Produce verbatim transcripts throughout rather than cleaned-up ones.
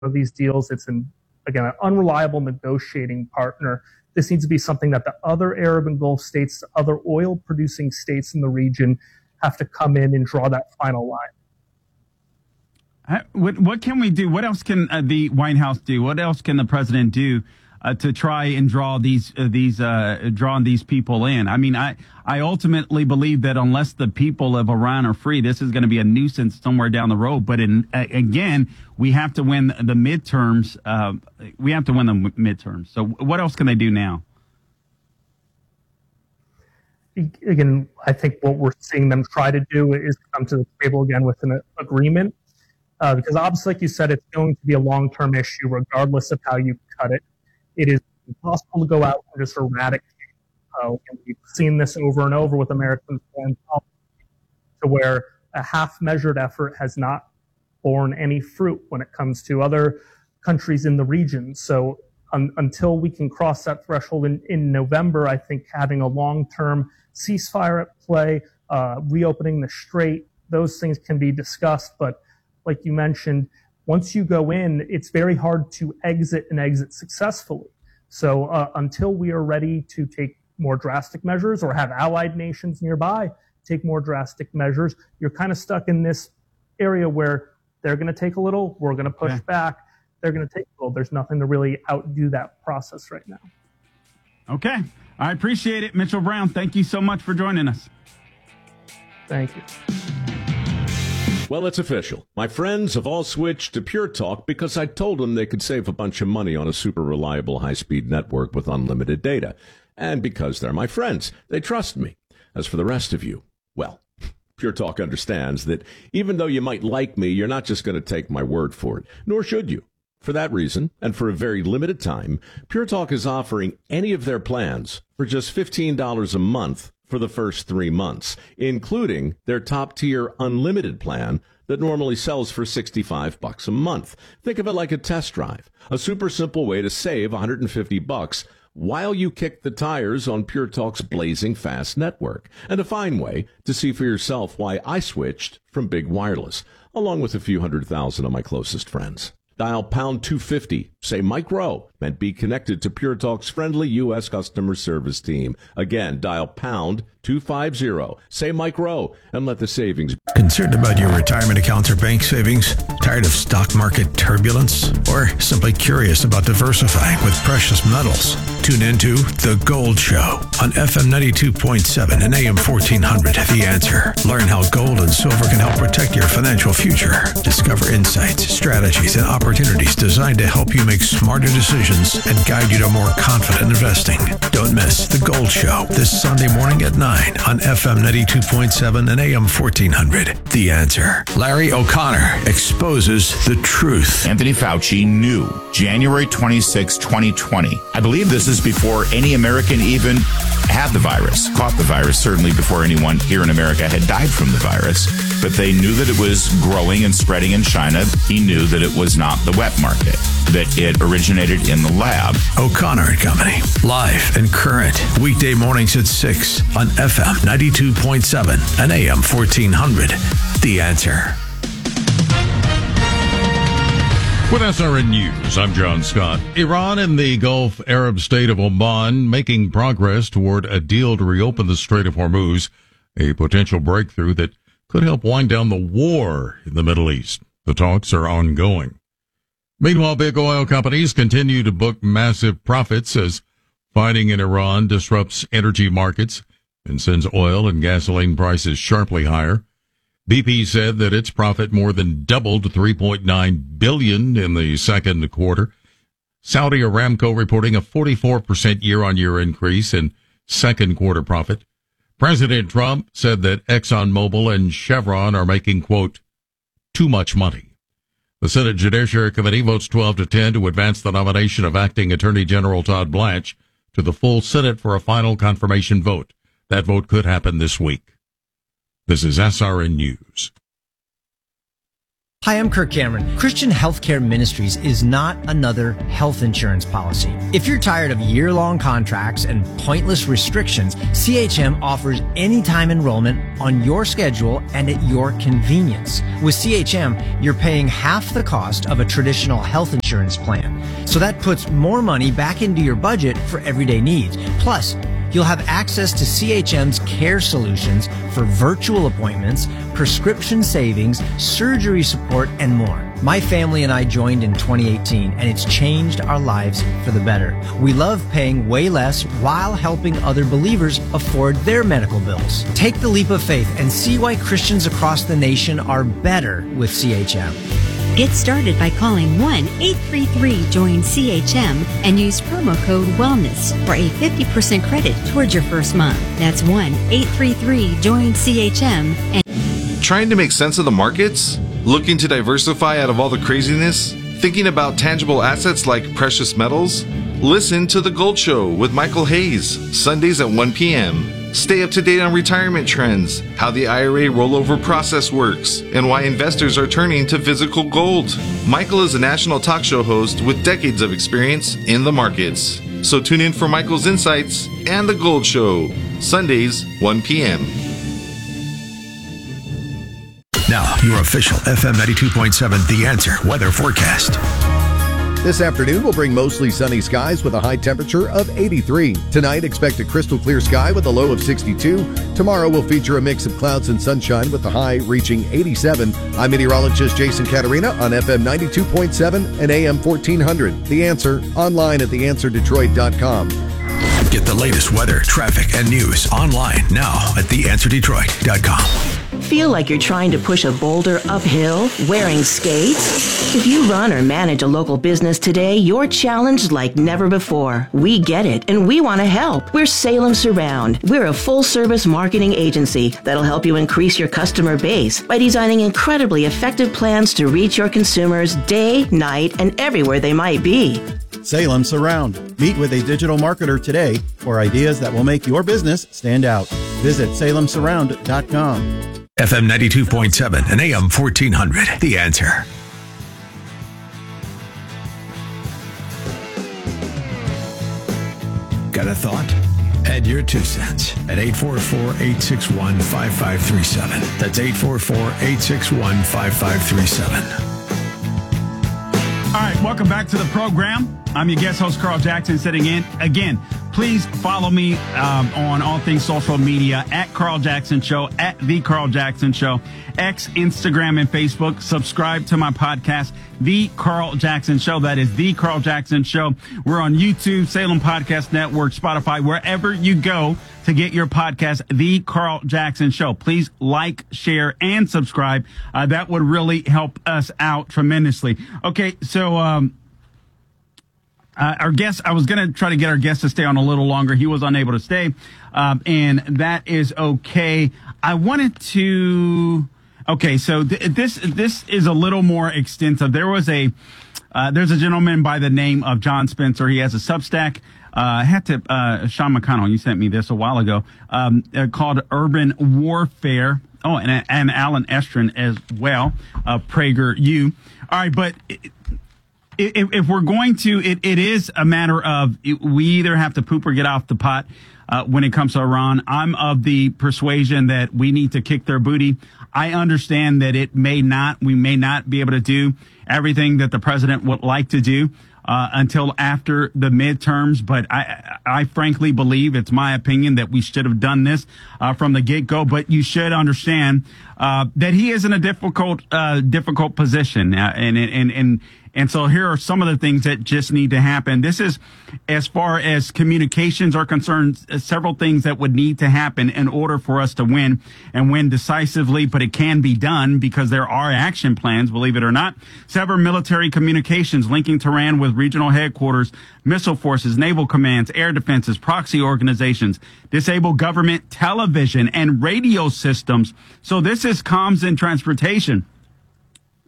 of these deals. It's an, again, an unreliable negotiating partner. This needs to be something that the other Arab and Gulf states, other oil-producing states in the region have to come in and draw that final line. Uh, what, what can we do? What else can uh, the White House do? What else can the president do uh, to try and draw these uh, these uh, drawing these people in? I mean, I I ultimately believe that unless the people of Iran are free, this is going to be a nuisance somewhere down the road. But in, uh, again, we have to win the midterms. Uh, we have to win the midterms. So what else can they do now? Again, I think what we're seeing them try to do is come to the table again with an agreement. Uh, because obviously, like you said, it's going to be a long-term issue regardless of how you cut it. It is impossible to go out and just eradicate. Uh, and we've seen this over and over with American foreign policy, to where a half-measured effort has not borne any fruit when it comes to other countries in the region. So un- until we can cross that threshold in, in November, I think having a long-term ceasefire at play, uh, reopening the strait, those things can be discussed, but like you mentioned, once you go in, it's very hard to exit and exit successfully. So uh, until we are ready to take more drastic measures or have allied nations nearby take more drastic measures, you're kind of stuck in this area where they're going to take a little, we're going to push okay. back, they're going to take a little. There's nothing to really outdo that process right now. Okay. I appreciate it. Mitchell Brown, thank you so much for joining us. Thank you. Well, it's official. My friends have all switched to Pure Talk because I told them they could save a bunch of money on a super reliable high-speed network with unlimited data. And because they're my friends, they trust me. As for the rest of you, well, Pure Talk understands that even though you might like me, you're not just going to take my word for it, nor should you. For that reason, and for a very limited time, Pure Talk is offering any of their plans for just fifteen dollars a month for the first three months, including their top-tier unlimited plan that normally sells for sixty-five bucks a month. Think of it like a test drive, a super simple way to save one hundred fifty bucks while you kick the tires on Pure Talk's blazing fast network, and a fine way to see for yourself why I switched from big wireless, along with a few hundred thousand of my closest friends. Dial pound two fifty, say Mike Rowe, and be connected to Pure Talk's friendly U S customer service team. Again, dial pound two fifty, say Mike Rowe, and let the savings. Concerned about your retirement accounts or bank savings? Tired of stock market turbulence? Or simply curious about diversifying with precious metals? Tune into The Gold Show on F M ninety-two point seven and A M fourteen hundred. The Answer. Learn how gold and silver can help protect your financial future. Discover insights, strategies, and opportunities designed to help you make smarter decisions and guide you to more confident investing. Don't miss The Gold Show this Sunday morning at nine on F M ninety-two point seven and A M fourteen hundred. The Answer. Larry O'Connor exposes the truth. Anthony Fauci knew January twenty-sixth, twenty twenty. I believe this is before any American even had the virus, caught the virus, certainly before anyone here in America had died from the virus. But they knew that it was growing and spreading in China. He knew that it was not the wet market, that it originated in the lab. O'Connor and Company, live and current, weekday mornings at six on F M ninety-two point seven and A M fourteen hundred. The Answer. With S R N News, I'm John Scott. Iran and the Gulf Arab state of Oman making progress toward a deal to reopen the Strait of Hormuz, a potential breakthrough that could help wind down the war in the Middle East. The talks are ongoing. Meanwhile, big oil companies continue to book massive profits as fighting in Iran disrupts energy markets and sends oil and gasoline prices sharply higher. B P said that its profit more than doubled to three point nine billion dollars in the second quarter. Saudi Aramco reporting a forty-four percent year-on-year increase in second quarter profit. President Trump said that ExxonMobil and Chevron are making, quote, too much money. The Senate Judiciary Committee votes twelve to ten to advance the nomination of Acting Attorney General Todd Blanche to the full Senate for a final confirmation vote. That vote could happen this week. This is S R N News. Hi, I'm Kirk Cameron. Christian Healthcare Ministries is not another health insurance policy. If you're tired of year-long contracts and pointless restrictions, C H M offers anytime enrollment on your schedule and at your convenience. With C H M, you're paying half the cost of a traditional health insurance plan. So that puts more money back into your budget for everyday needs. Plus, you'll have access to C H M's care solutions for virtual appointments, prescription savings, surgery support, and more. My family and I joined in twenty eighteen, and it's changed our lives for the better. We love paying way less while helping other believers afford their medical bills. Take the leap of faith and see why Christians across the nation are better with C H M. Get started by calling one eight three three join C H M and use promo code WELLNESS for a fifty percent credit towards your first month. That's one eight three three join C H M. And trying to make sense of the markets? Looking to diversify out of all the craziness? Thinking about tangible assets like precious metals? Listen to The Gold Show with Michael Hayes, Sundays at one p.m. Stay up to date on retirement trends, how the I R A rollover process works, and why investors are turning to physical gold. Michael is a national talk show host with decades of experience in the markets. So tune in for Michael's insights and The Gold Show, Sundays, one p.m. Now, your official F M ninety-two point seven The Answer weather forecast. This afternoon will bring mostly sunny skies with a high temperature of eighty-three. Tonight, expect a crystal clear sky with a low of sixty-two. Tomorrow will feature a mix of clouds and sunshine with the high reaching eighty-seven. I'm meteorologist Jason Caterina on F M ninety-two point seven and A M fourteen hundred. The Answer, online at the answer detroit dot com. Get the latest weather, traffic, and news online now at the answer detroit dot com. Feel like you're trying to push a boulder uphill wearing skates? If you run or manage a local business today, you're challenged like never before. We get it, and we want to help. We're Salem Surround. We're a full-service marketing agency that'll help you increase your customer base by designing incredibly effective plans to reach your consumers day, night, and everywhere they might be. Salem Surround. Meet with a digital marketer today for ideas that will make your business stand out. Visit salem surround dot com. F M ninety-two point seven and A M fourteen hundred. The Answer. Got a thought? Add your two cents at eight four four, eight six one, five five three seven. That's eight four four, eight six one, five five three seven. All right, welcome back to the program. I'm your guest host, Carl Jackson, sitting in. Again, please follow me um, on all things social media at Carl Jackson Show, at The Carl Jackson Show, X, Instagram, and Facebook. Subscribe to my podcast, The Carl Jackson Show. That is The Carl Jackson Show. We're on YouTube, Salem Podcast Network, Spotify, wherever you go to get your podcast, The Carl Jackson Show. Please like, share, and subscribe. Uh, that would really help us out tremendously. Okay, so... Um, Uh, our guest, I was going to try to get our guest to stay on a little longer. He was unable to stay, um, and that is okay. I wanted to, okay, so th- this this is a little more extensive. There was a, uh, there's a gentleman by the name of John Spencer. He has a Substack. Uh, I had to, uh, Sean McConnell, you sent me this a while ago, um, uh, called Urban Warfare. Oh, and, and Alan Estrin as well, uh, PragerU. All right, but... It, If, if we're going to, it, it is a matter of we either have to poop or get off the pot uh, when it comes to Iran. I'm of the persuasion that we need to kick their booty. I understand that it may not, we may not be able to do everything that the president would like to do uh, until after the midterms. But I, I frankly believe, it's my opinion, that we should have done this uh, from the get-go. But you should understand uh, that he is in a difficult, uh, difficult position, uh, and and and. And so here are some of the things that just need to happen. This is, as far as communications are concerned, several things that would need to happen in order for us to win and win decisively. But it can be done because there are action plans, believe it or not. Sever military communications linking Tehran with regional headquarters, missile forces, naval commands, air defenses, proxy organizations, disable government television and radio systems. So this is comms and transportation.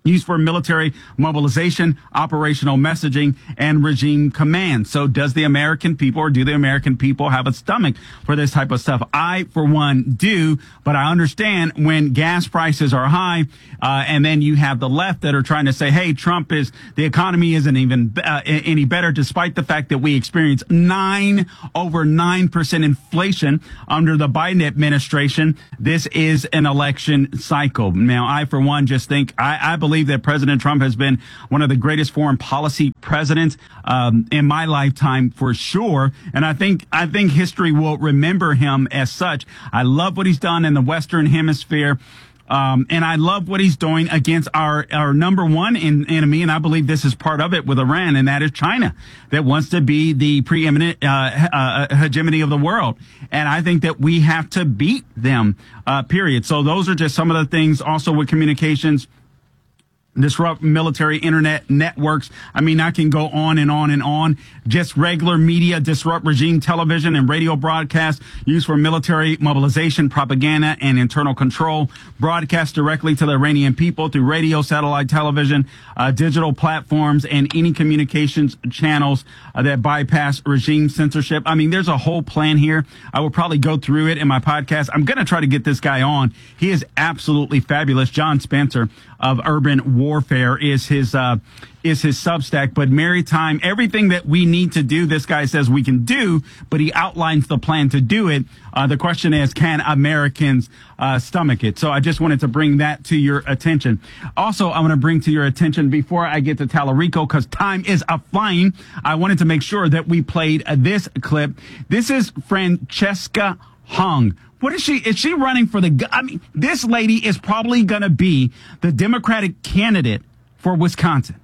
used for military mobilization, operational messaging, and regime command. So does the American people or do the American people have a stomach for this type of stuff? I, for one, do, but I understand when gas prices are high, uh, and then you have the left that are trying to say, hey, Trump is, the economy isn't even uh, any better, despite the fact that we experienced nine, over nine percent inflation under the Biden administration. This is an election cycle. Now, I, for one, just think, I, I believe believe that President Trump has been one of the greatest foreign policy presidents um, in my lifetime, for sure. And I think I think history will remember him as such. I love what he's done in the Western Hemisphere. Um, and I love what he's doing against our, our number one in, enemy, and I believe this is part of it with Iran, and that is China, that wants to be the preeminent uh, uh, hegemony of the world. And I think that we have to beat them, uh, period. So those are just some of the things. Also with communications, disrupt military internet networks. I mean, I can go on and on and on. Just regular media, disrupt regime television and radio broadcasts used for military mobilization, propaganda, and internal control. Broadcast directly to the Iranian people through radio, satellite television, uh, digital platforms, and any communications channels uh, that bypass regime censorship. I mean, there's a whole plan here. I will probably go through it in my podcast. I'm going to try to get this guy on. He is absolutely fabulous. John Spencer of Urban Warfare is his uh, is his Substack. But maritime, everything that we need to do, this guy says we can do, but he outlines the plan to do it. Uh, the question is, can Americans uh, stomach it? So I just wanted to bring that to your attention. Also, I want to bring to your attention, before I get to Tallarico, because time is a flying, I wanted to make sure that we played uh, this clip. This is Francesca Hong. What is she? Is she running for the? I mean, this lady is probably going to be the Democratic candidate for Wisconsin.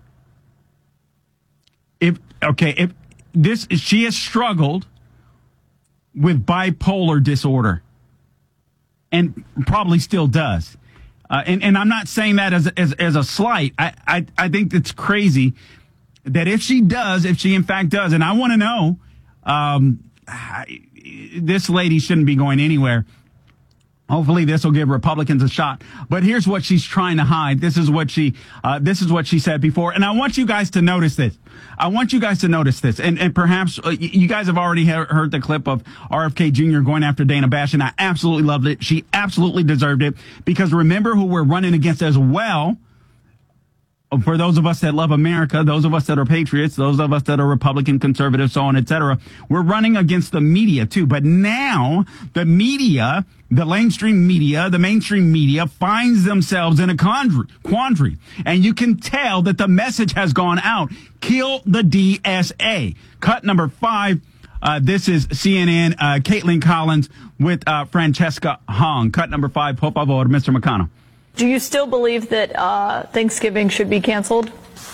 If okay, if this she has struggled with bipolar disorder, and probably still does. Uh, and and I'm not saying that as as as a slight. I I I think it's crazy that if she does, if she in fact does, and I want to know. Um, I, This lady shouldn't be going anywhere. Hopefully this will give Republicans a shot. But here's what she's trying to hide. This is what she, uh, this is what she said before. And I want you guys to notice this. I want you guys to notice this. And, and perhaps uh, you guys have already heard the clip of R F K Junior going after Dana Bash. And I absolutely loved it. She absolutely deserved it, because remember who we're running against as well. For those of us that love America, those of us that are patriots, those of us that are Republican, conservative, so on, et cetera, we're running against the media too. But now the media, the mainstream media, the mainstream media finds themselves in a quandary. And you can tell that the message has gone out. Kill the D S A. Cut number five. Uh, this is C N N, uh, Caitlin Collins with uh, Francesca Hong. Cut number five. Por favor, Mister McConnell. Do you still believe that uh, Thanksgiving should be canceled?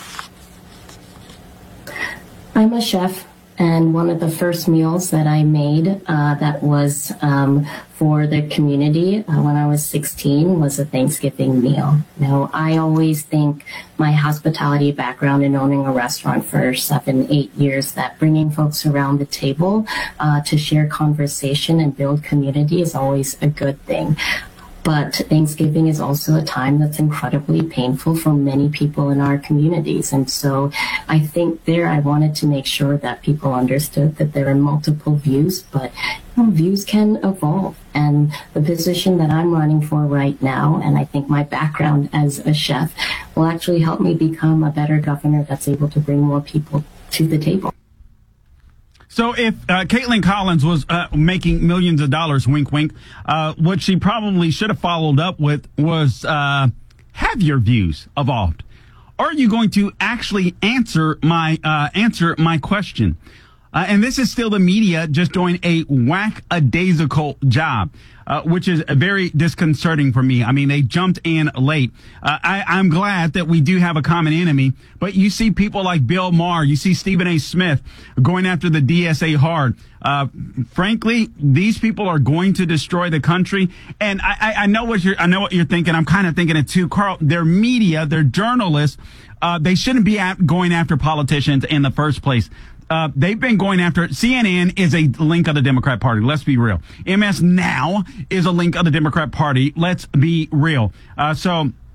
I'm a chef, and one of the first meals that I made uh, that was um, for the community uh, when I was sixteen was a Thanksgiving meal. Now, I always think my hospitality background in owning a restaurant for seven, eight years, that bringing folks around the table uh, to share conversation and build community is always a good thing. But Thanksgiving is also a time that's incredibly painful for many people in our communities. And so I think there I wanted to make sure that people understood that there are multiple views, but you know, views can evolve. And the position that I'm running for right now, and I think my background as a chef, will actually help me become a better governor that's able to bring more people to the table. So if uh, Caitlin Collins was uh, making millions of dollars, wink, wink, uh, what she probably should have followed up with was, uh, have your views evolved? Are you going to actually answer my uh, answer my question? Uh, and this is still the media just doing a whack-a-daisical job, uh, which is very disconcerting for me. I mean, they jumped in late. Uh, I, I'm glad that we do have a common enemy, but you see people like Bill Maher, you see Stephen A. Smith going after the D S A hard. Uh, frankly, these people are going to destroy the country. And I, I, I know what you're, I know what you're thinking. I'm kind of thinking it too, Carl. They're media, they're journalists. Uh, they shouldn't be at, going after politicians in the first place. Uh, they've been going after C N N is a link of the Democrat Party. Let's be real. M S Now is a link of the Democrat Party. Let's be real. Uh, so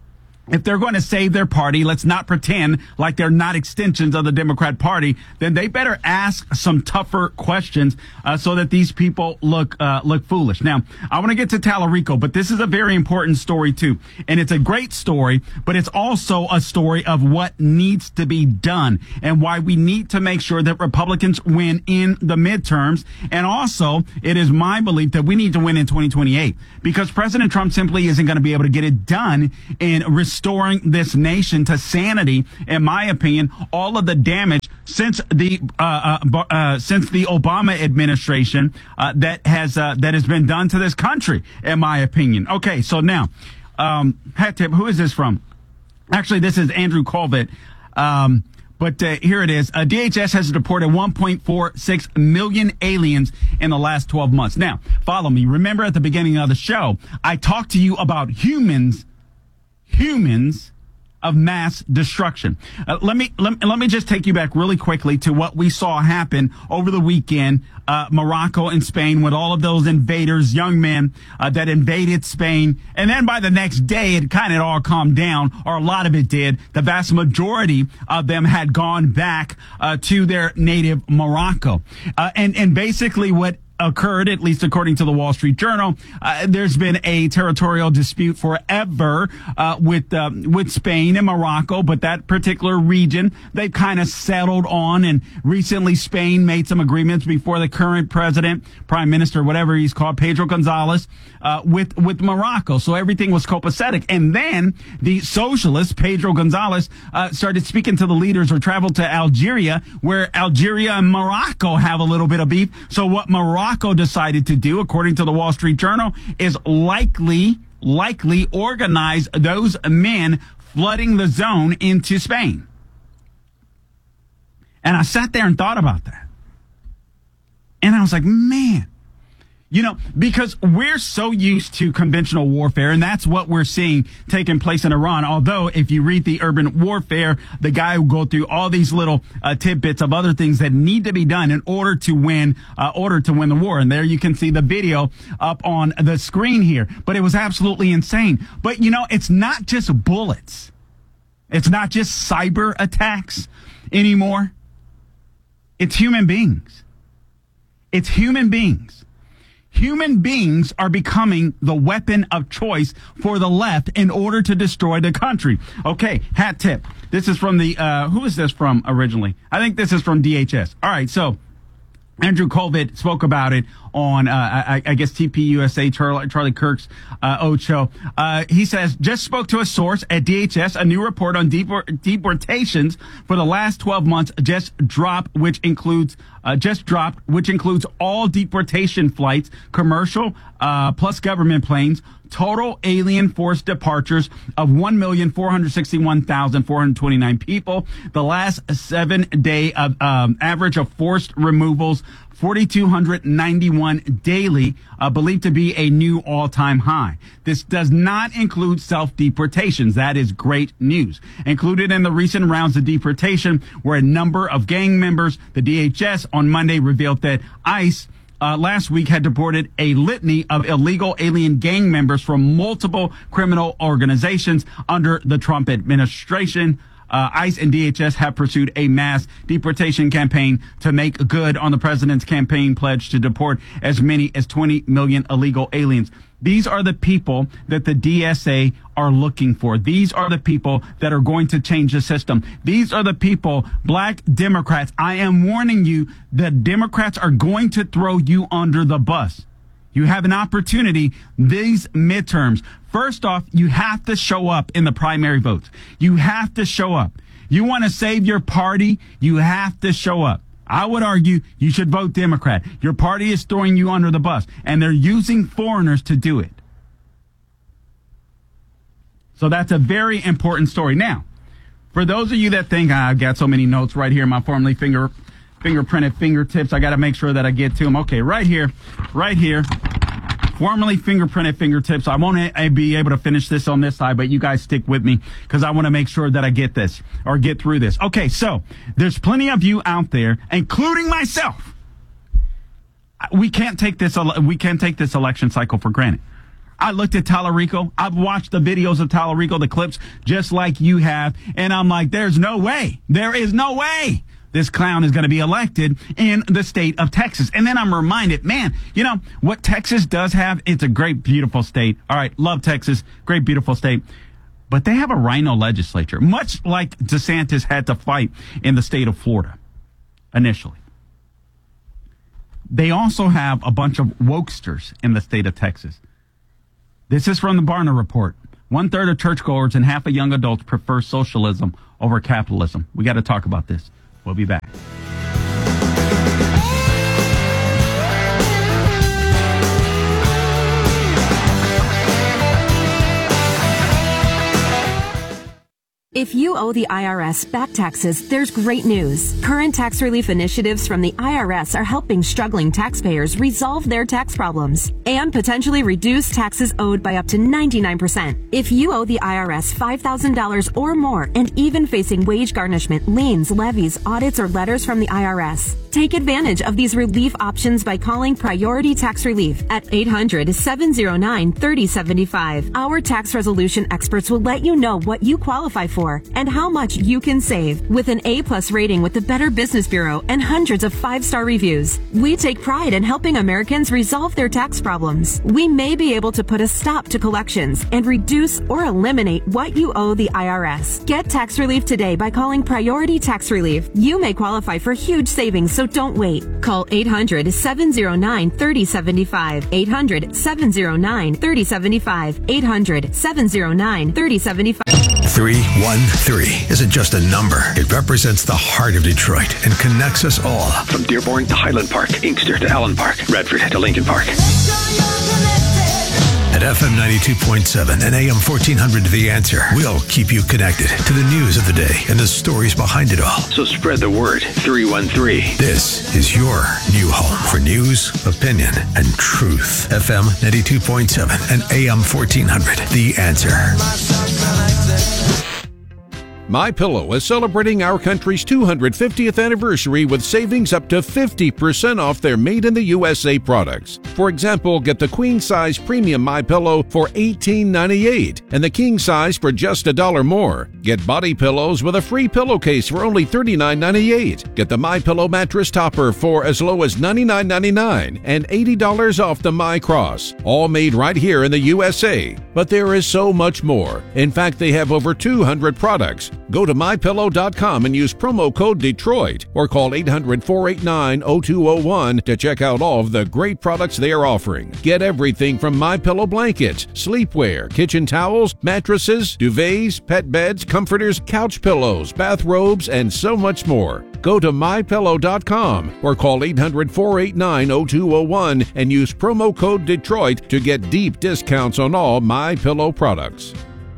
if they're going to save their party, let's not pretend like they're not extensions of the Democrat Party. Then they better ask some tougher questions uh, so that these people look uh, look foolish. Now, I want to get to Tallarico, but this is a very important story too, and it's a great story, but it's also a story of what needs to be done and why we need to make sure that Republicans win in the midterms. And also, it is my belief that we need to win in twenty twenty-eight because President Trump simply isn't going to be able to get it done in restoring this nation to sanity. In my opinion, all of the damage since the uh, uh, uh, since the Obama administration uh, that has uh, that has been done to this country. In my opinion. Okay, so now, um, hat tip. Who is this from? Actually, this is Andrew Colvett. Um, But uh, here it is. Uh, D H S has deported one point four six million aliens in the last twelve months. Now, follow me. Remember at the beginning of the show, I talked to you about humans, humans of mass destruction. Uh, let me let, let me just take you back really quickly to what we saw happen over the weekend. Uh, Morocco and Spain with all of those invaders, young men uh, that invaded Spain. And then by the next day, it kind of all calmed down, or a lot of it did. The vast majority of them had gone back uh, to their native Morocco. Uh, and, and basically what occurred, at least according to the Wall Street Journal, uh, there's been a territorial dispute forever uh, with uh, with Spain and Morocco, but that particular region they've kind of settled on. And recently, Spain made some agreements before the current president, prime minister, whatever he's called, Pedro Gonzalez, uh, with with Morocco. So everything was copacetic. And then the socialist Pedro Gonzalez uh, started speaking to the leaders or traveled to Algeria, where Algeria and Morocco have a little bit of beef. So what Morocco Morocco decided to do, according to the Wall Street Journal, is likely, likely organize those men flooding the zone into Spain. And I sat there and thought about that. And I was like, man, you know, because we're so used to conventional warfare, and that's what we're seeing taking place in Iran. Although, if you read the Urban Warfare, the guy will go through all these little uh, tidbits of other things that need to be done in order to win, uh, order to win the war. And there you can see the video up on the screen here. But it was absolutely insane. But, you know, it's not just bullets. It's not just cyber attacks anymore. It's human beings. It's human beings. Human beings are becoming the weapon of choice for the left in order to destroy the country. Okay, hat tip. This is from the, uh, who is this from originally? I think this is from D H S. All right, so Andrew Colvett spoke about it on, uh, I, I guess, T P U S A, Charlie, Charlie Kirk's uh, old show. Uh, he says, just spoke to a source at D H S. A new report on deport- deportations for the last twelve months just dropped, which includes, uh, just dropped, which includes all deportation flights, commercial, uh, plus government planes. Total alien force departures of one million four hundred sixty-one thousand four hundred twenty-nine people. The last seven day of, um, average of forced removals, four thousand two hundred ninety-one daily, uh, believed to be a new all-time high. This does not include self-deportations. That is great news. Included in the recent rounds of deportation were a number of gang members. The D H S on Monday revealed that ICE Uh, last week had deported a litany of illegal alien gang members from multiple criminal organizations under the Trump administration. Uh, ICE and D H S have pursued a mass deportation campaign to make good on the president's campaign pledge to deport as many as twenty million illegal aliens. These are the people that the D S A are looking for. These are the people that are going to change the system. These are the people, black Democrats. I am warning you that Democrats are going to throw you under the bus. You have an opportunity these midterms. First off, you have to show up in the primary votes. You have to show up. You want to save your party? You have to show up. I would argue you should vote Democrat. Your party is throwing you under the bus, and they're using foreigners to do it. So that's a very important story. Now, for those of you that think, ah, I've got so many notes right here in my formerly finger, fingerprinted fingertips, I got to make sure that I get to them. Okay, right here, right here. Formerly fingerprinted fingertips. I won't be able to finish this on this side, but you guys stick with me because I want to make sure that I get this or get through this. Okay, so there's plenty of you out there, including myself. We can't take this. We can't take this election cycle for granted. I looked at Tallarico. I've watched the videos of Tallarico, the clips, just like you have. And I'm like, there's no way. There is no way this clown is going to be elected in the state of Texas. And then I'm reminded, man, you know, what Texas does have, it's a great, beautiful state. All right, love Texas, great, beautiful state. But they have a rhino legislature, much like DeSantis had to fight in the state of Florida initially. They also have a bunch of wokesters in the state of Texas. This is from the Barna Report. One third of churchgoers and half of young adults prefer socialism over capitalism. We got to talk about this. We'll be back. If you owe the I R S back taxes, there's great news. Current tax relief initiatives from the I R S are helping struggling taxpayers resolve their tax problems and potentially reduce taxes owed by up to ninety-nine percent. If you owe the I R S five thousand dollars or more and even facing wage garnishment, liens, levies, audits, or letters from the I R S, take advantage of these relief options by calling Priority Tax Relief at eight hundred, seven oh nine, three oh seven five. Our tax resolution experts will let you know what you qualify for and how much you can save. With an A-plus rating with the Better Business Bureau and hundreds of five-star reviews, we take pride in helping Americans resolve their tax problems. We may be able to put a stop to collections and reduce or eliminate what you owe the I R S. Get tax relief today by calling Priority Tax Relief. You may qualify for huge savings, so don't wait. Call eight hundred, seven oh nine, three oh seven five. eight hundred, seven oh nine, three oh seven five. eight hundred, seven oh nine, three oh seven five. three one three isn't just a number. It represents the heart of Detroit and connects us all. From Dearborn to Highland Park, Inkster to Allen Park, Radford to Lincoln Park. At F M ninety-two point seven and A M fourteen hundred The Answer, we'll keep you connected to the news of the day and the stories behind it all. So spread the word, three one three. This is your new home for news, opinion, and truth. F M ninety-two point seven and A M fourteen hundred The Answer. MyPillow is celebrating our country's two hundred fiftieth anniversary with savings up to fifty percent off their made in the U S A products. For example, get the queen size premium MyPillow for eighteen ninety-eight and the king size for just a dollar more. Get body pillows with a free pillowcase for only thirty-nine ninety-eight. Get the MyPillow mattress topper for as low as ninety-nine ninety-nine and eighty dollars off the MyCross. All made right here in the U S A. But there is so much more. In fact, they have over two hundred products. Go to my pillow dot com and use promo code Detroit or call eight hundred, four eight nine, oh two oh one to check out all of the great products they are offering. Get everything from MyPillow blankets, sleepwear, kitchen towels, mattresses, duvets, pet beds, comforters, couch pillows, bathrobes, and so much more. Go to my pillow dot com or call eight hundred, four eight nine, oh two oh one and use promo code Detroit to get deep discounts on all MyPillow products.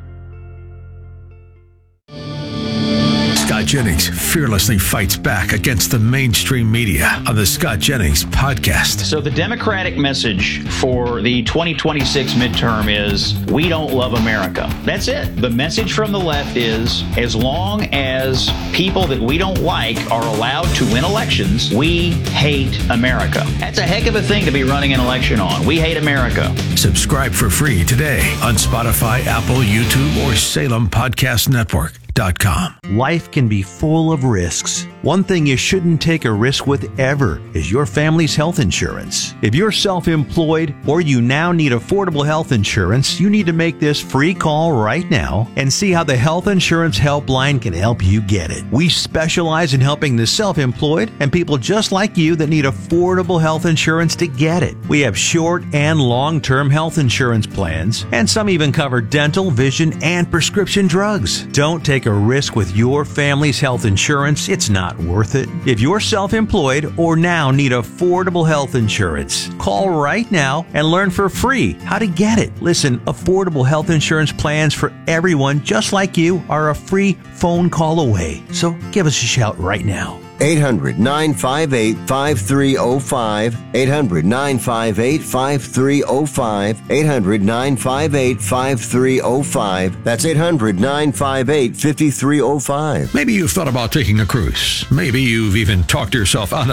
Scott Jennings fearlessly fights back against the mainstream media on the Scott Jennings podcast. So the Democratic message for the twenty twenty-six midterm is, we don't love America. That's it. The message from the left is, as long as people that we don't like are allowed to win elections, we hate America. That's a heck of a thing to be running an election on. We hate America. Subscribe for free today on Spotify, Apple, YouTube, or Salem Podcast Network. Com. Life can be full of risks. One thing you shouldn't take a risk with ever is your family's health insurance. If you're self-employed or you now need affordable health insurance, you need to make this free call right now and see how the Health Insurance Helpline can help you get it. We specialize in helping the self-employed and people just like you that need affordable health insurance to get it. We have short and long-term health insurance plans, and some even cover dental, vision, and prescription drugs. Don't take a risk with your family's health insurance. It's not worth it. If you're self-employed or now need affordable health insurance, call right now and learn for free how to get it. Listen, affordable health insurance plans for everyone just like you are a free phone call away. So give us a shout right now. eight hundred, nine five eight, five three oh five. eight hundred, nine five eight, five three oh five. eight hundred, nine five eight, five three oh five. That's eight hundred, nine five eight, five three oh five. Maybe you've thought about taking a cruise. Maybe you've even talked yourself out of it.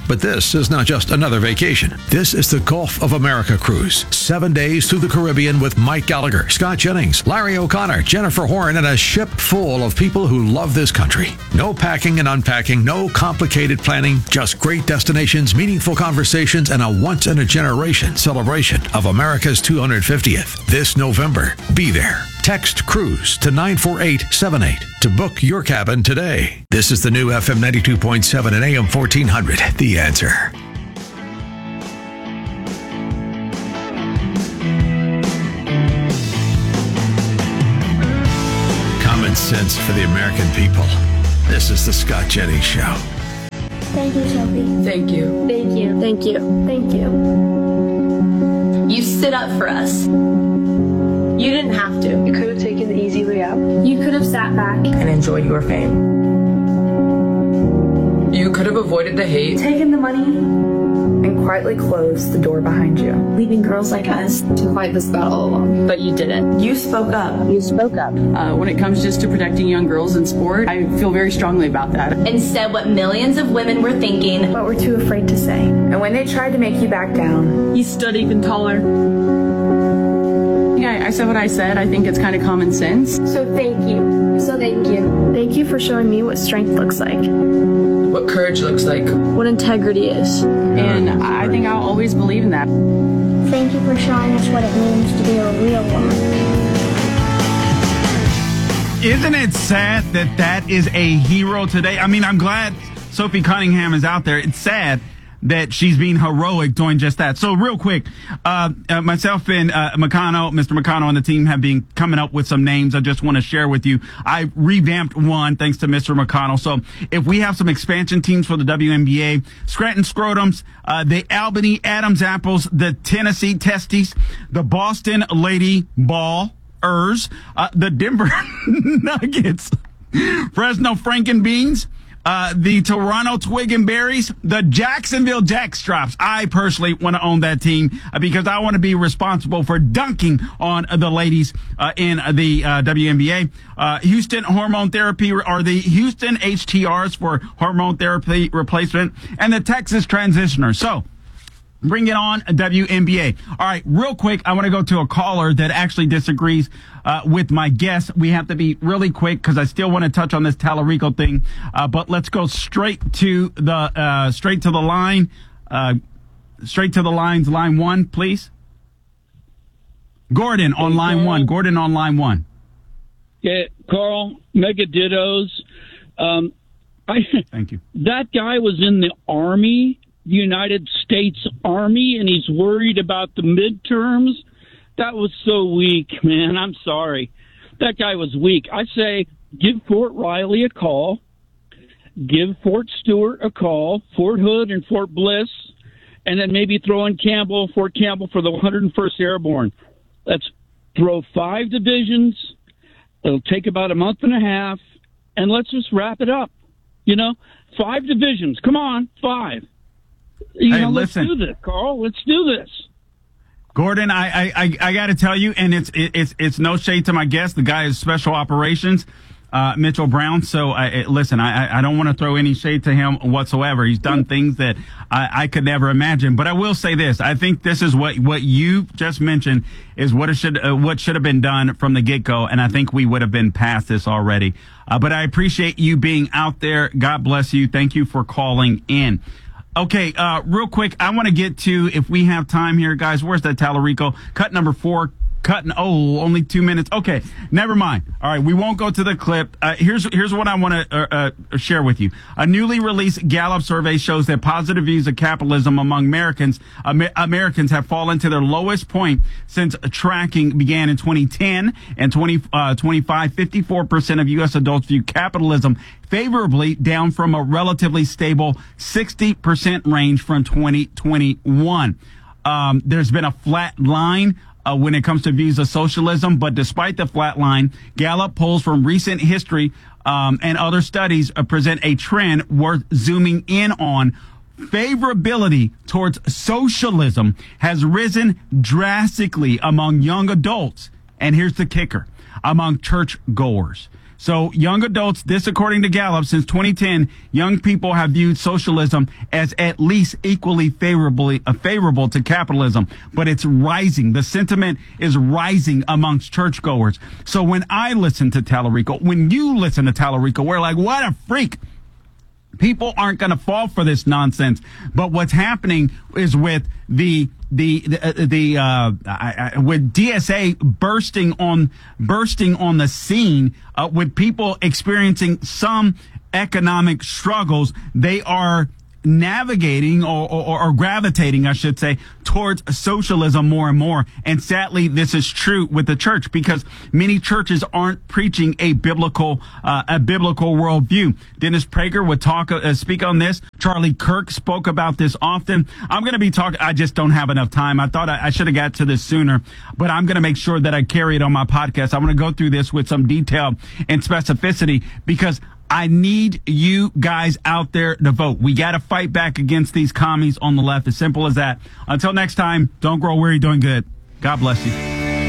But this is not just another vacation. This is the Gulf of America cruise. Seven days through the Caribbean with Mike Gallagher, Scott Jennings, Larry O'Connor, Jennifer Horn, and a ship full of people who love this country. No packing and unpacking, no complicated planning, just great destinations, meaningful conversations, and a once-in-a-generation celebration of America's two hundred fiftieth. This November, be there. Text CRUISE to nine four eight seven eight to book your cabin today. This is the new F M ninety-two point seven and A M fourteen hundred, The Answer. Common sense for the American people. This is the Scott Jennings Show. Thank you, Shelby. Thank you. Thank you. Thank you. Thank you. You stood up for us. You didn't have to. You could have taken the easy way out. You could have sat back and enjoyed your fame. You could have avoided the hate, taken the money, and quietly closed the door behind you, leaving girls like us to fight this battle alone. but you didn't. You spoke up. You spoke up. Uh, when it comes just to protecting young girls in sport, I feel very strongly about that. And said what millions of women were thinking, but were too afraid to say. And when they tried to make you back down, You stood even taller. Yeah, I said what I said. I think it's kind of common sense. So thank you. So thank you. Thank you for showing me what strength looks like. What courage looks like. What integrity is. And I think I'll always believe in that. Thank you for showing us what it means to be a real woman. Isn't it sad that that is a hero today? I mean, I'm glad Sophie Cunningham is out there. It's sad that she's being heroic doing just that. So real quick, uh, uh myself and uh, McConnell, Mister McConnell and the team have been coming up with some names I just want to share with you. I revamped one thanks to Mister McConnell. So if we have some expansion teams for the W N B A, Scranton Scrotums, uh, the Albany Adams Apples, the Tennessee Testies, the Boston Lady Ballers, uh, the Denver Nuggets, Fresno Frankenbeans, Uh, the Toronto Twig and Berries, the Jacksonville Jackstrops. I personally want to own that team uh, because I want to be responsible for dunking on uh, the ladies uh, in uh, the uh, W N B A. Uh, Houston Hormone Therapy, or the Houston H T Rs for hormone therapy replacement, and the Texas Transitioners. So, bring it on, W N B A. All right, real quick, I want to go to a caller that actually disagrees uh, with my guess. We have to be really quick because I still want to touch on this Tallarico thing. Uh, but let's go straight to the uh, straight to the line. Uh, straight to the lines. Line one, please. Gordon on hey, line Carl. one. Gordon on line one. Yeah, Carl, mega dittos. Um, I, Thank you. That guy was in the Army. United States Army, and he's worried about the midterms. That was so weak, man. I'm sorry. That guy was weak. I say give Fort Riley a call, give Fort Stewart a call, Fort Hood and Fort Bliss, and then maybe throw in Campbell, Fort Campbell for the one hundred first Airborne. Let's throw five divisions. It'll take about a month and a half, and let's just wrap it up. You know, five divisions. Come on, five. You Hey, know, listen. let's do this, Carl. Let's do this. Gordon, I I, I, I got to tell you, and it's it, it's it's no shade to my guest. The guy is special operations, uh, Mitchell Brown. So I, I- listen, I I don't want to throw any shade to him whatsoever. He's done things that I, I could never imagine. But I will say this: I think this is what what you just mentioned is what it should uh, what should have been done from the get go, and I think we would have been past this already. Uh, but I appreciate you being out there. God bless you. Thank you for calling in. Okay, uh, real quick, I want to get to, if we have time here, guys, where's that Tallarico? Cut number four, cutting, oh, only two minutes. Okay, never mind. All right, we won't go to the clip. Uh, here's here's what I want to uh, uh, share with you. A newly released Gallup survey shows that positive views of capitalism among Americans Amer- Americans have fallen to their lowest point since tracking began in twenty ten. And twenty, uh, twenty-five, fifty-four percent of U S adults view capitalism favorably, down from a relatively stable sixty percent range from twenty twenty-one. Um, there's been a flat line uh, when it comes to views of socialism, but despite the flat line, Gallup polls from recent history um, and other studies uh, present a trend worth zooming in on. Favorability towards socialism has risen drastically among young adults. And here's the kicker: among church goers. So young adults, this according to Gallup, since twenty ten, young people have viewed socialism as at least equally favorably uh, favorable to capitalism. But it's rising. The sentiment is rising amongst churchgoers. So when I listen to Tallarico, when you listen to Tallarico, we're like, what a freak. People aren't going to fall for this nonsense. But what's happening is with the the the, the uh, I, I, with D S A bursting on bursting on the scene, uh, with people experiencing some economic struggles, they are navigating or, or, or gravitating, I should say, towards socialism more and more. And sadly, this is true with the church because many churches aren't preaching a biblical, uh, a biblical worldview. Dennis Prager would talk, uh, speak on this. Charlie Kirk spoke about this often. I'm going to be talking. I just don't have enough time. I thought I, I should have got to this sooner, but I'm going to make sure that I carry it on my podcast. I'm going to go through this with some detail and specificity because I need you guys out there to vote. We got to fight back against these commies on the left. As simple as that. Until next time, don't grow weary doing good. God bless you.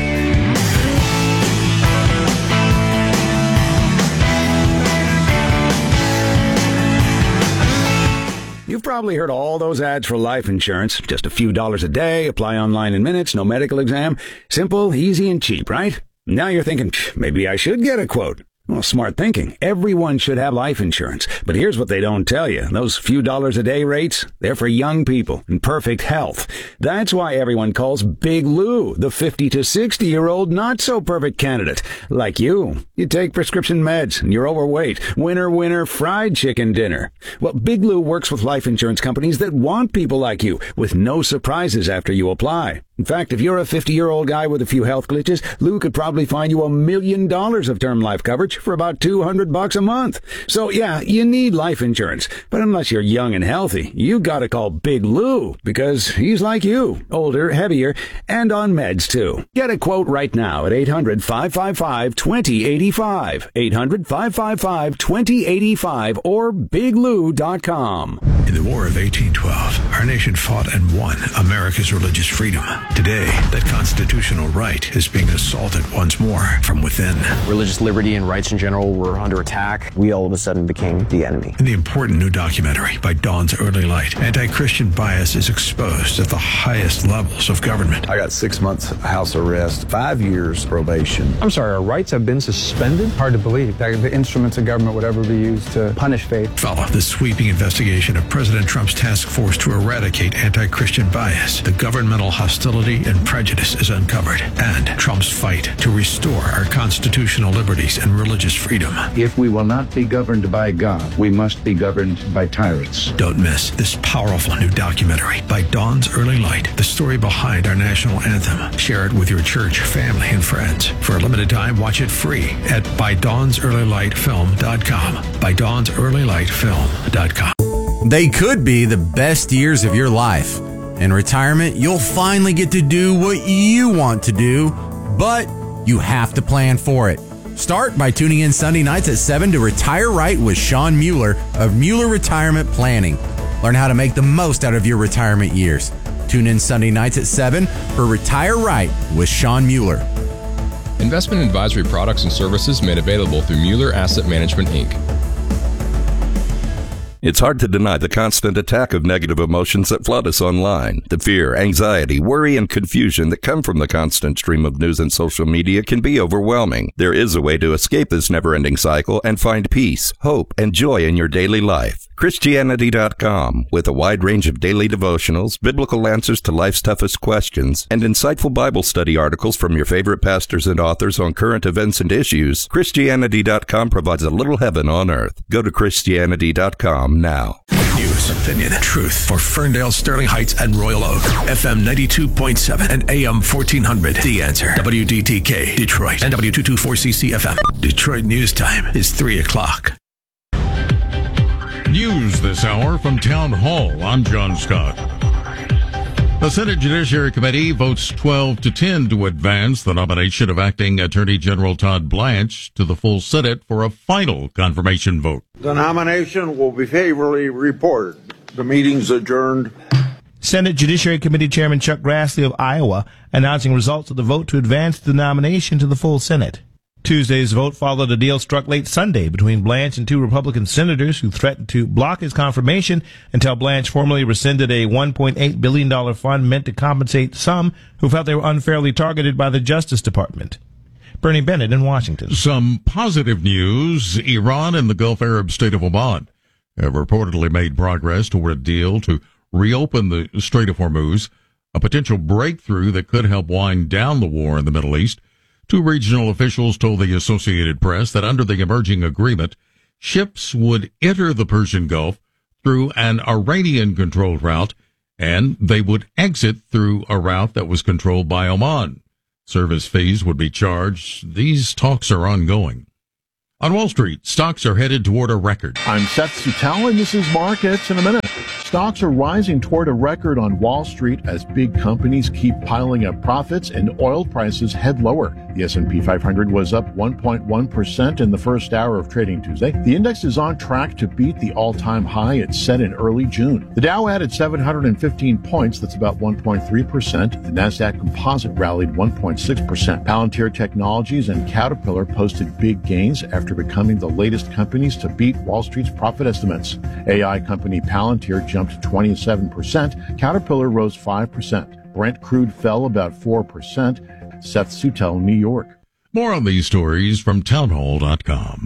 You've probably heard all those ads for life insurance. Just a few dollars a day, apply online in minutes, no medical exam. Simple, easy, and cheap, right? Now you're thinking, maybe I should get a quote. Well, smart thinking. Everyone should have life insurance. But here's what they don't tell you. Those few dollars a day rates, they're for young people in perfect health. That's why everyone calls Big Lou the fifty to sixty year old not so perfect candidate. Like you. You take prescription meds and you're overweight. Winner, winner, fried chicken dinner. Well, Big Lou works with life insurance companies that want people like you with no surprises after you apply. In fact, if you're a fifty-year-old guy with a few health glitches, Lou could probably find you a million dollars of term life coverage for about two hundred bucks a month. So yeah, you need life insurance. But unless you're young and healthy, you gotta call Big Lou because he's like you, older, heavier, and on meds too. Get a quote right now at eight hundred, five five five, two zero eight five, eight hundred, five five five, two zero eight five or big lou dot com. In the War of eighteen twelve, our nation fought and won America's religious freedom. Today, that constitutional right is being assaulted once more from within. Religious liberty and rights in general were under attack. We all of a sudden became the enemy. In the important new documentary by Dawn's Early Light, anti-Christian bias is exposed at the highest levels of government. I got six months house arrest, five years probation. I'm sorry, our rights have been suspended? Hard to believe that the instruments of government would ever be used to punish faith. Follow the sweeping investigation of President Trump's task force to eradicate anti-Christian bias. The governmental hostility and prejudice is uncovered, and Trump's fight to restore our constitutional liberties and religious freedom. If we will not be governed by God, we must be governed by tyrants. Don't miss this powerful new documentary by Dawn's Early Light, the story behind our national anthem. Share it with your church, family, and friends. For a limited time, watch it free at by dawns early light film dot com. by dawns early light film dot com. They could be the best years of your life. In retirement, you'll finally get to do what you want to do, but you have to plan for it. Start by tuning in Sunday nights at seven to Retire Right with Sean Mueller of Mueller Retirement Planning. Learn how to make the most out of your retirement years. Tune in Sunday nights at seven for Retire Right with Sean Mueller. Investment advisory products and services made available through Mueller Asset Management, Incorporated. It's hard to deny the constant attack of negative emotions that flood us online. The fear, anxiety, worry, and confusion that come from the constant stream of news and social media can be overwhelming. There is a way to escape this never-ending cycle and find peace, hope, and joy in your daily life. Christianity dot com, with a wide range of daily devotionals, biblical answers to life's toughest questions, and insightful Bible study articles from your favorite pastors and authors on current events and issues, Christianity dot com provides a little heaven on earth. Go to Christianity dot com now. News, opinion, truth for Ferndale, Sterling Heights, and Royal Oak. F M ninety-two point seven and A M fourteen hundred. The Answer. W D T K, Detroit, and W two twenty-four C C F M. Detroit News Time is three o'clock. News this hour from Town Hall. I'm John Scott. The Senate Judiciary Committee votes twelve to ten to advance the nomination of Acting Attorney General Todd Blanche to the full Senate for a final confirmation vote. The nomination will be favorably reported. The meeting's adjourned. Senate Judiciary Committee Chairman Chuck Grassley of Iowa announcing results of the vote to advance the nomination to the full Senate. Tuesday's vote followed a deal struck late Sunday between Blanche and two Republican senators who threatened to block his confirmation until Blanche formally rescinded a one point eight billion dollars fund meant to compensate some who felt they were unfairly targeted by the Justice Department. Bernie Bennett in Washington. Some positive news. Iran and the Gulf Arab state of Oman have reportedly made progress toward a deal to reopen the Strait of Hormuz, a potential breakthrough that could help wind down the war in the Middle East. Two regional officials told the Associated Press that under the emerging agreement, ships would enter the Persian Gulf through an Iranian-controlled route, and they would exit through a route that was controlled by Oman. Service fees would be charged. These talks are ongoing. On Wall Street, stocks are headed toward a record. I'm Seth Sutell, and this is Markets in a Minute. Stocks are rising toward a record on Wall Street as big companies keep piling up profits and oil prices head lower. The S and P five hundred was up one point one percent in the first hour of trading Tuesday. The index is on track to beat the all-time high it set in early June. The Dow added seven hundred fifteen points, that's about one point three percent. The Nasdaq Composite rallied one point six percent. Palantir Technologies and Caterpillar posted big gains after becoming the latest companies to beat Wall Street's profit estimates. A I company Palantir jumped twenty-seven percent. Caterpillar rose five percent. Brent crude fell about four percent. Seth Sutell, New York. More on these stories from townhall dot com.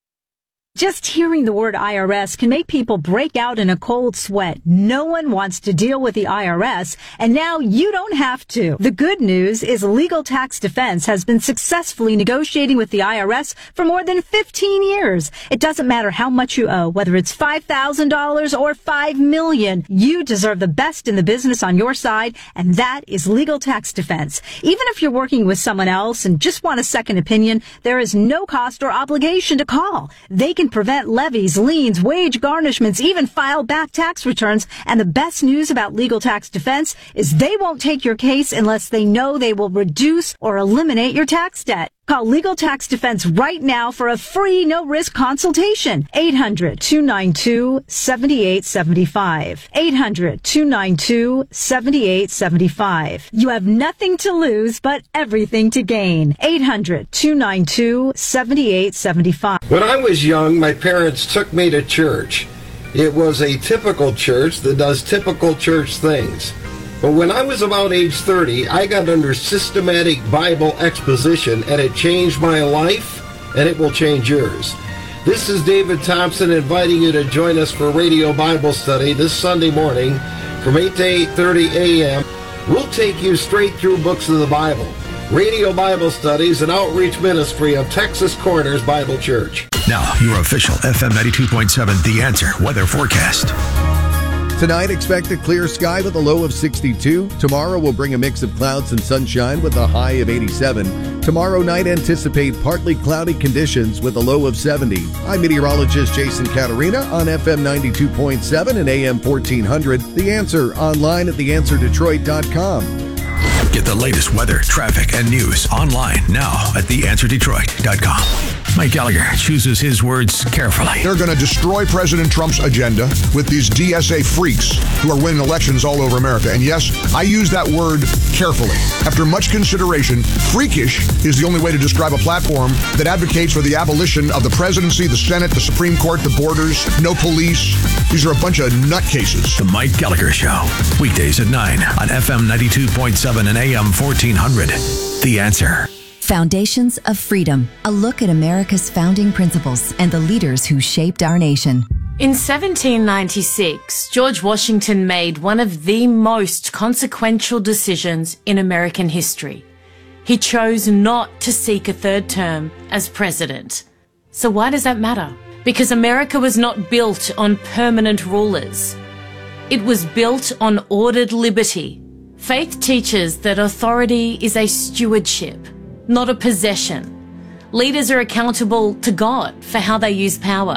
Just hearing the word I R S can make people break out in a cold sweat. No one wants to deal with the I R S, and now you don't have to. The good news is Legal Tax Defense has been successfully negotiating with the I R S for more than fifteen years. It doesn't matter how much you owe, whether it's five thousand dollars or five million dollars. You deserve the best in the business on your side, and that is Legal Tax Defense. Even if you're working with someone else and just want a second opinion, there is no cost or obligation to call. They can prevent levies, liens, wage garnishments, even file back tax returns. And the best news about Legal Tax Defense is they won't take your case unless they know they will reduce or eliminate your tax debt. Call Legal Tax Defense right now for a free, no-risk consultation. eight hundred, two nine two, seven eight seven five. eight hundred, two nine two, seven eight seven five. You have nothing to lose, but everything to gain. eight hundred, two nine two, seven eight seven five. When I was young, my parents took me to church. It was a typical church that does typical church things. But when I was about age thirty, I got under systematic Bible exposition, and it changed my life, and it will change yours. This is David Thompson inviting you to join us for Radio Bible Study this Sunday morning from eight to eight thirty a.m. We'll take you straight through books of the Bible. Radio Bible Study is an outreach ministry of Texas Corners Bible Church. Now, your official F M ninety-two point seven The Answer weather forecast. Tonight, expect a clear sky with a low of sixty-two. Tomorrow will bring a mix of clouds and sunshine with a high of eighty-seven. Tomorrow night, anticipate partly cloudy conditions with a low of seventy. I'm meteorologist Jason Caterina on F M ninety-two point seven and A M fourteen hundred. The Answer online at the answer detroit dot com. Get the latest weather, traffic, and news online now at the answer detroit dot com. Mike Gallagher chooses his words carefully. They're going to destroy President Trump's agenda with these D S A freaks who are winning elections all over America. And yes, I use that word carefully. After much consideration, freakish is the only way to describe a platform that advocates for the abolition of the presidency, the Senate, the Supreme Court, the borders, no police. These are a bunch of nutcases. The Mike Gallagher Show, weekdays at nine on F M ninety-two point seven and A M fourteen hundred. The Answer. Foundations of Freedom, a look at America's founding principles and the leaders who shaped our nation. In seventeen ninety-six, George Washington made one of the most consequential decisions in American history. He chose not to seek a third term as president. So why does that matter? Because America was not built on permanent rulers. It was built on ordered liberty. Faith teaches that authority is a stewardship, not a possession. Leaders are accountable to God for how they use power.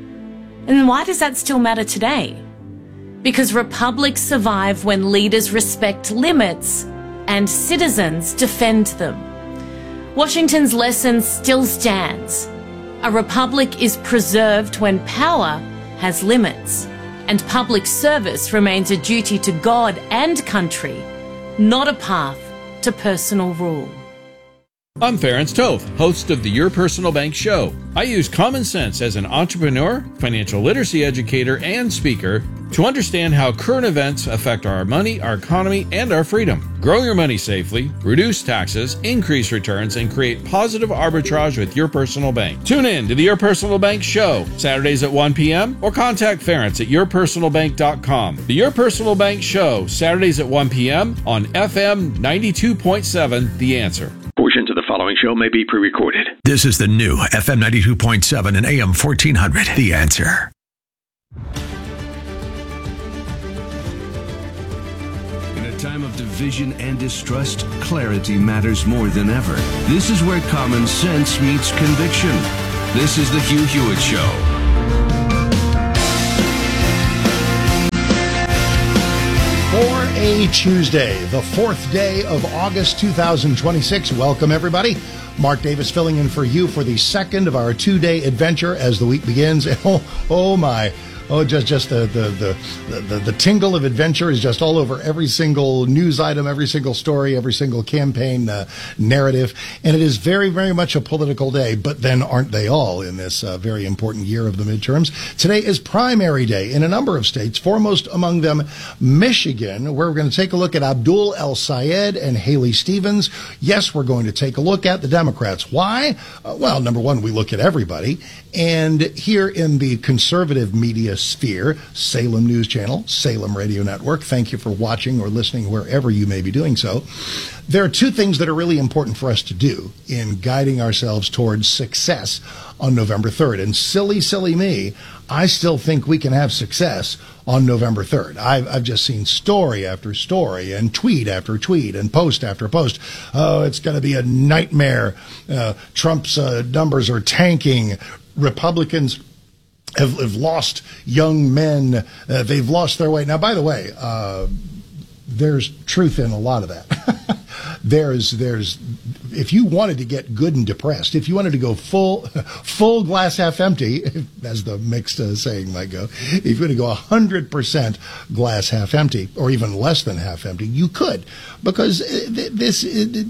And why does that still matter today? Because republics survive when leaders respect limits and citizens defend them. Washington's lesson still stands. A republic is preserved when power has limits, and public service remains a duty to God and country, not a path to personal rule. I'm Ferenc Toth, host of the Your Personal Bank Show. I use common sense as an entrepreneur, financial literacy educator, and speaker to understand how current events affect our money, our economy, and our freedom. Grow your money safely, reduce taxes, increase returns, and create positive arbitrage with Your Personal Bank. Tune in to the Your Personal Bank Show, Saturdays at one p.m. or contact Ferenc at your personal bank dot com. The Your Personal Bank Show, Saturdays at one p.m. on F M ninety-two point seven, The Answer. Portions of the following show may be pre-recorded. This is the new F M ninety-two point seven and A M fourteen hundred, The Answer. In a time of division and distrust, clarity matters more than ever. This is where common sense meets conviction. This is the Hugh Hewitt Show. For a Tuesday, the fourth day of August two thousand twenty-six. Welcome, everybody. Mark Davis filling in for you for the second of our two-day adventure as the week begins. Oh, oh my. Oh, just just the the, the the the tingle of adventure is just all over every single news item, every single story, every single campaign uh, narrative. And it is very, very much a political day, but then aren't they all in this uh, very important year of the midterms? Today is primary day in a number of states, foremost among them Michigan, where we're going to take a look at Abdul El-Sayed and Haley Stevens. Yes, we're going to take a look at the Democrats. Why? Uh, well, number one, we look at everybody. And here in the conservative media sphere, Salem News Channel, Salem Radio Network, thank you for watching or listening wherever you may be doing so. There are two things that are really important for us to do in guiding ourselves towards success on November third. And silly, silly me, I still think we can have success on November third. I've, I've just seen story after story and tweet after tweet and post after post. Oh, it's going to be a nightmare. Uh, Trump's uh, numbers are tanking. Republicans have, have lost young men. Uh, they've lost their way. Now, by the way, uh, there's truth in a lot of that. there's, there's, if you wanted to get good and depressed, if you wanted to go full, full glass half empty, as the mixed uh, saying might go, if you want to go one hundred percent glass half empty, or even less than half empty, you could, because this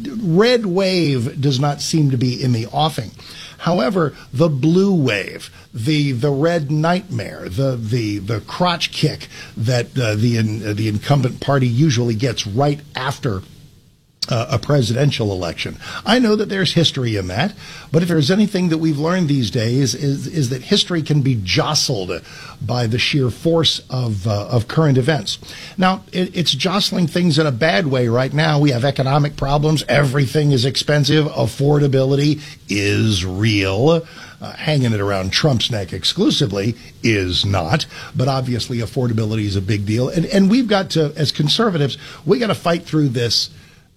red wave does not seem to be in the offing. However, the blue wave, the the red nightmare, the the the crotch kick that uh, the in, uh, the incumbent party usually gets right after uh, a presidential election. I know that there's history in that, but if there's anything that we've learned these days is is that history can be jostled by the sheer force of uh, of current events. Now, it, it's jostling things in a bad way right now. We have economic problems. Everything is expensive. Affordability is real. Uh, hanging it around Trump's neck exclusively is not, but obviously affordability is a big deal. And, and we've got to, as conservatives, we got to fight through this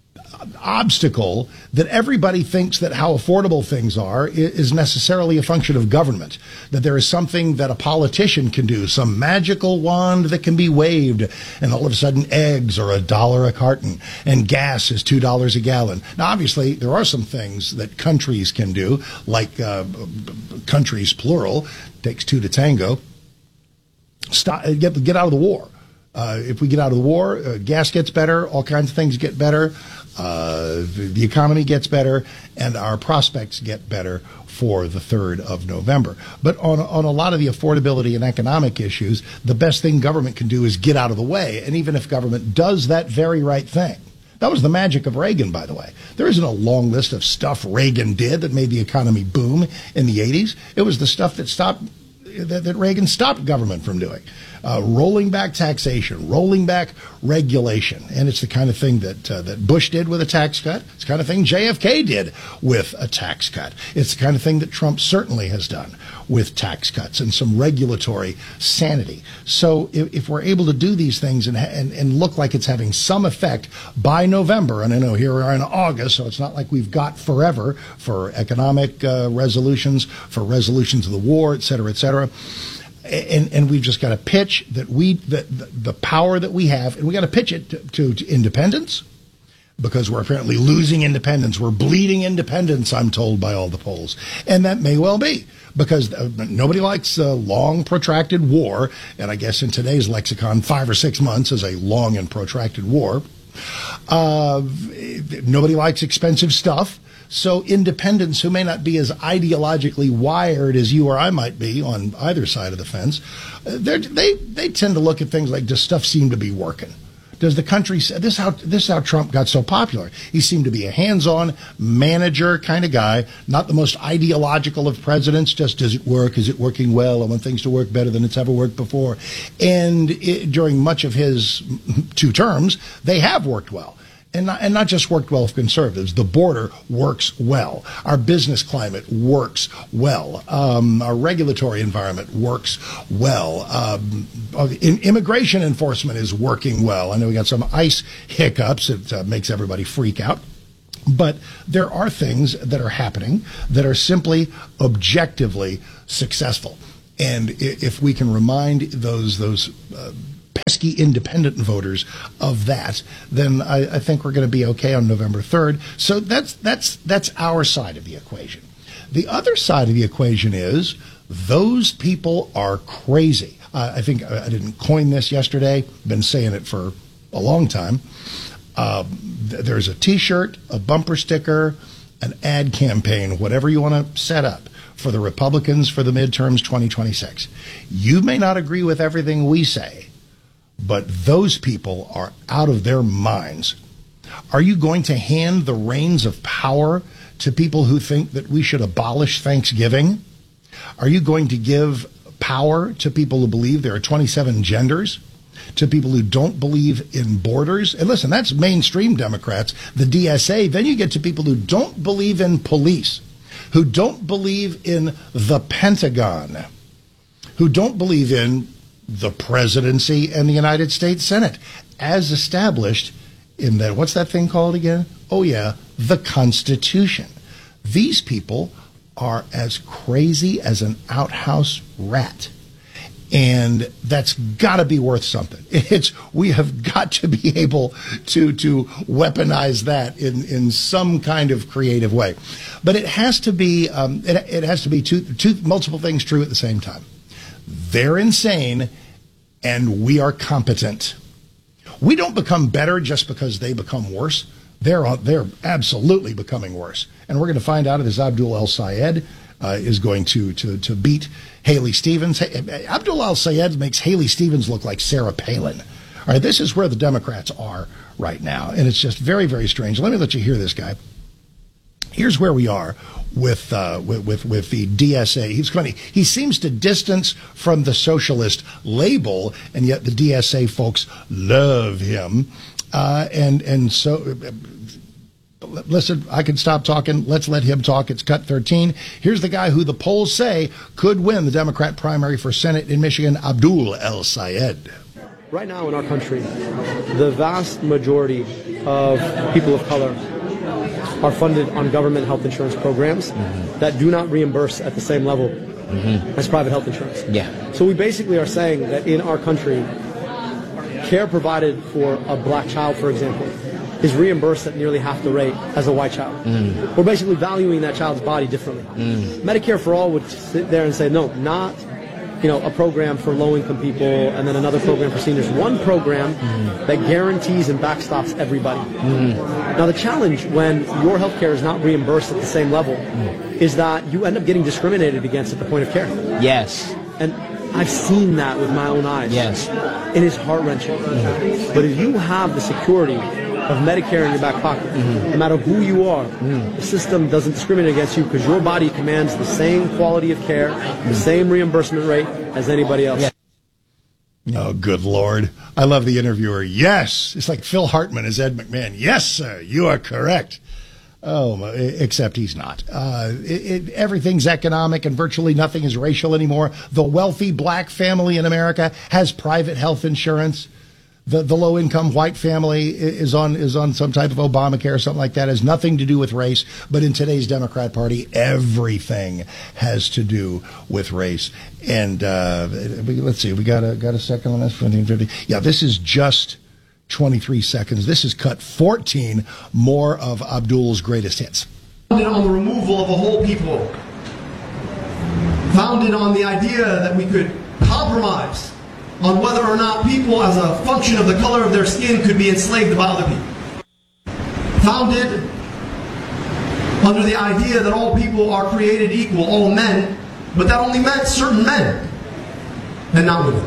obstacle that everybody thinks that how affordable things are is necessarily a function of government, that there is something that a politician can do, some magical wand that can be waved, and all of a sudden eggs are a dollar a carton and gas is two dollars a gallon. Now, obviously, there are some things that countries can do, like uh, countries, plural, takes two to tango. Stop, get, get out of the war. Uh, if we get out of the war, uh, gas gets better, all kinds of things get better, uh, the, the economy gets better, and our prospects get better for the third of November. But on, on a lot of the affordability and economic issues, the best thing government can do is get out of the way. And even if government does that very right thing, that was the magic of Reagan, by the way. There isn't a long list of stuff Reagan did that made the economy boom in the eighties. It was the stuff that stopped that, that Reagan stopped government from doing. Uh, rolling back taxation, rolling back regulation. And it's the kind of thing that uh, that Bush did with a tax cut. It's the kind of thing J F K did with a tax cut. It's the kind of thing that Trump certainly has done with tax cuts and some regulatory sanity. So if, if we're able to do these things and, and, and look like it's having some effect by November, and I know here we are in August, so it's not like we've got forever for economic uh, resolutions, for resolutions of the war, et cetera, et cetera. And, and we've just got to pitch that we the, the, the power that we have, and we got to pitch it to, to, to independence, because we're apparently losing independence. We're bleeding independence, I'm told by all the polls. And that may well be, because uh, nobody likes a long, protracted war. And I guess in today's lexicon, five or six months is a long and protracted war. Uh, nobody likes expensive stuff. So independents who may not be as ideologically wired as you or I might be on either side of the fence, they they tend to look at things like, does stuff seem to be working? Does the country, this is how, this is how Trump got so popular. He seemed to be a hands-on manager kind of guy, not the most ideological of presidents, just does it work, is it working well, I want things to work better than it's ever worked before. And it, during much of his two terms, they have worked well. And not, and not just worked well for conservatives. The border works well. Our business climate works well. Um, our regulatory environment works well. Um, in, immigration enforcement is working well. I know we got some ICE hiccups. It uh, makes everybody freak out. But there are things that are happening that are simply objectively successful. And if we can remind those those uh, pesky independent voters of that, then I, I think we're going to be okay on November third. So that's that's that's our side of the equation. The other side of the equation is those people are crazy. Uh, I think I didn't coin this yesterday. Been saying it for a long time. Uh, th- there's a T-shirt, a bumper sticker, an ad campaign, whatever you want to set up for the Republicans for the midterms twenty twenty-six. You may not agree with everything we say, but those people are out of their minds. Are you going to hand the reins of power to people who think that we should abolish Thanksgiving? Are you going to give power to people who believe there are twenty-seven genders? To people who don't believe in borders? And listen, that's mainstream Democrats, the D S A. Then you get to people who don't believe in police, who don't believe in the Pentagon, who don't believe in the presidency and the United States Senate as established in that, what's that thing called again? Oh, yeah, the Constitution. These people are as crazy as an outhouse rat. And that's got to be worth something. It's we have got to be able to to weaponize that in, in some kind of creative way. But it has to be um, it, it has to be two two multiple things true at the same time. They're insane, and we are competent. We don't become better just because they become worse. They're they're absolutely becoming worse, and we're going to find out if this Abdul El-Sayed uh, is going to to to beat Haley Stevens. Abdul El-Sayed makes Haley Stevens look like Sarah Palin. All right, this is where the Democrats are right now, and it's just very, very strange. Let me let you hear this guy. Here's where we are with uh, with, with with the D S A. He's funny. He seems to distance from the socialist label, and yet the D S A folks love him. Uh, and and so, uh, listen, I can stop talking. Let's let him talk. It's cut thirteen. Here's the guy who the polls say could win the Democrat primary for Senate in Michigan, Abdul El-Sayed. Right now in our country, the vast majority of people of color are funded on government health insurance programs mm-hmm. that do not reimburse at the same level mm-hmm. as private health insurance. Yeah. So we basically are saying that in our country, care provided for a black child, for example, is reimbursed at nearly half the rate as a white child. Mm. We're basically valuing that child's body differently. Mm. Medicare for All would sit there and say, no, not you know, a program for low-income people and then another program for seniors. One program mm. that guarantees and backstops everybody. Mm. Now, the challenge when your health care is not reimbursed at the same level mm. is that you end up getting discriminated against at the point of care. Yes. And I've seen that with my own eyes. Yes. It is heart-wrenching. Mm. But if you have the security of Medicare in your back pocket, mm-hmm. no matter who you are, mm. the system doesn't discriminate against you because your body commands the same quality of care, mm. the same reimbursement rate as anybody else. Yeah. Oh, good Lord. I love the interviewer. Yes. It's like Phil Hartman as Ed McMahon. Yes, sir. You are correct. Oh, except he's not. Uh, it, it, everything's economic and virtually nothing is racial anymore. The wealthy black family in America has private health insurance. The the low income white family is on is on some type of Obamacare or something like that. It has nothing to do with race. But in today's Democrat Party, everything has to do with race. And uh, let's see, we got a got a second on this. Yeah, this is just twenty-three seconds. This is cut fourteen more of Abdul's greatest hits. Founded on the removal of a whole people. Founded on the idea that we could compromise on whether or not people, as a function of the color of their skin, could be enslaved by other people. Founded under the idea that all people are created equal, all men, but that only meant certain men and not women.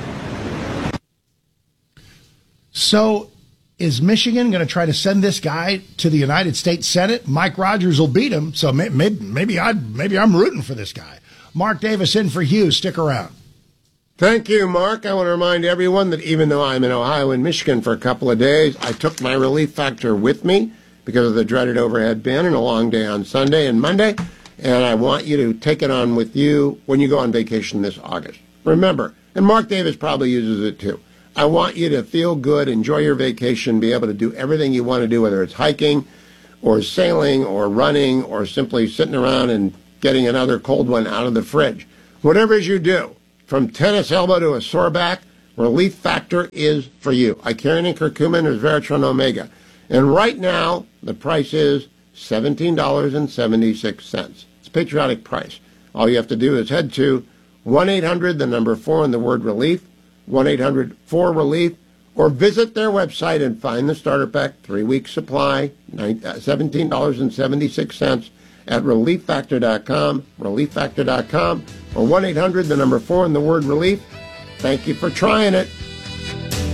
So is Michigan going to try to send this guy to the United States Senate? Mike Rogers will beat him, so maybe, maybe, I, maybe I'm rooting for this guy. Mark Davis in for Hughes. Stick around. Thank you, Mark. I want to remind everyone that even though I'm in Ohio and Michigan for a couple of days, I took my relief factor with me because of the dreaded overhead bin and a long day on Sunday and Monday, and I want you to take it on with you when you go on vacation this August. Remember, and Mark Davis probably uses it too, I want you to feel good, enjoy your vacation, be able to do everything you want to do, whether it's hiking or sailing or running or simply sitting around and getting another cold one out of the fridge. Whatever it is you do, from tennis elbow to a sore back, Relief Factor is for you. Icarian and curcumin is Veritron Omega. And right now, the price is seventeen dollars and seventy-six cents. It's a patriotic price. All you have to do is head to one eight hundred, the number four, and the word relief, one eight hundred four relief, or visit their website and find the starter pack, three-week supply, seventeen dollars and seventy-six cents at relief factor dot com, relief factor dot com, or one eight hundred, the number four, and the word relief. Thank you for trying it.